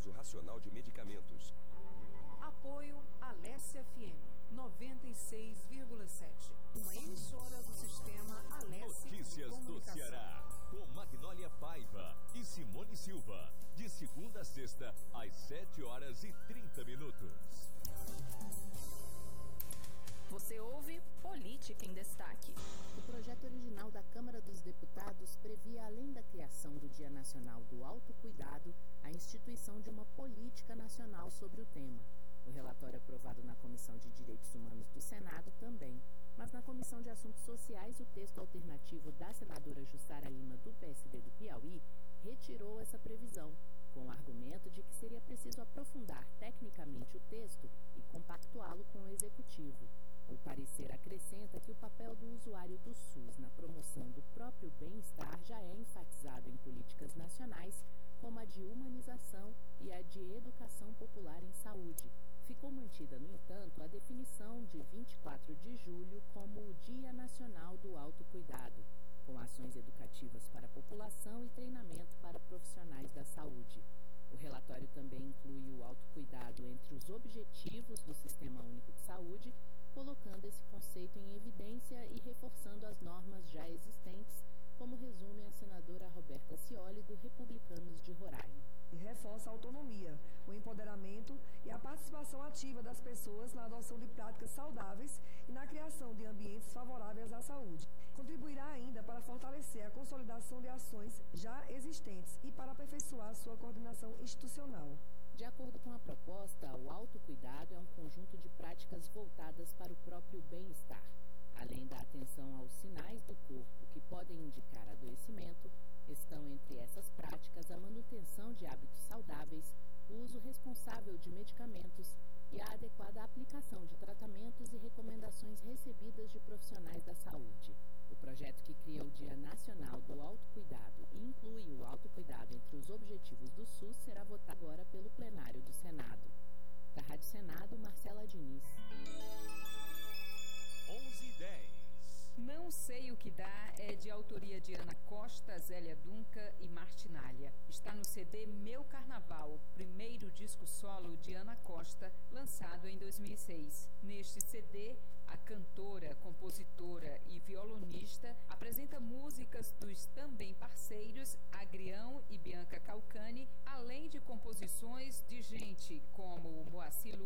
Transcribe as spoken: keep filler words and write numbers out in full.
uso racional de medicamentos. Apoio Alessia F M noventa e seis vírgula sete, uma emissora do sistema Alessia. Notícias do Ceará, com Magnólia Paiva e Simone Silva, de segunda a sexta, às sete horas e trinta minutos. Você ouve Política em Destaque. O projeto original da Câmara dos Deputados previa, além da criação do Dia Nacional do Autocuidado, a instituição de uma política nacional sobre o tema. O relatório aprovado na Comissão de Direitos Humanos do Senado também. Mas na Comissão de Assuntos Sociais, o texto alternativo da senadora Jussara Lima, do P S D do Piauí, retirou essa previsão, com o argumento de que seria preciso aprofundar tecnicamente o texto e compactuá-lo com o Executivo. O parecer acrescenta que o papel do usuário do SUS na promoção do próprio bem-estar já é enfatizado em políticas nacionais, como a de humanização e a de educação popular em saúde. Ficou mantida, no entanto, a definição de vinte e quatro de julho como o Dia Nacional do Autocuidado, com ações educativas para a população e treinamento para profissionais da saúde. O relatório também inclui o autocuidado entre os objetivos do Sistema Único de Saúde, colocando esse conceito em evidência e reforçando as normas já existentes, como resume a senadora Roberta Cioli, do Republicanos de Roraima. Reforça a autonomia, o empoderamento e a participação ativa das pessoas na adoção de práticas saudáveis e na criação de ambientes favoráveis à saúde. Contribuirá ainda para fortalecer a consolidação de ações já existentes e para aperfeiçoar sua coordenação institucional. De acordo com a proposta, o autocuidado é um conjunto de práticas voltadas para o próprio bem-estar. Além da atenção aos sinais do corpo que podem indicar adoecimento, estão entre essas práticas a manutenção de hábitos saudáveis, o uso responsável de medicamentos e a adequada aplicação de tratamentos e recomendações recebidas de profissionais da saúde. O projeto, que cria o Dia Nacional do Autocuidado e inclui o autocuidado entre os objetivos do SUS, será votado agora pelo plenário do Senado. Da Rádio Senado, Marcela Diniz. onze e dez. Não Sei o que Dá é de autoria de Ana Costa, Zélia Dunca e Martinália. Está no C D Meu Carnaval, primeiro disco solo de Ana Costa, lançado em dois mil e seis. Neste C D, a cantora, compositora e violonista apresenta músicas dos também parceiros Agrião e Bianca Calcani, além de composições de gente como Moacir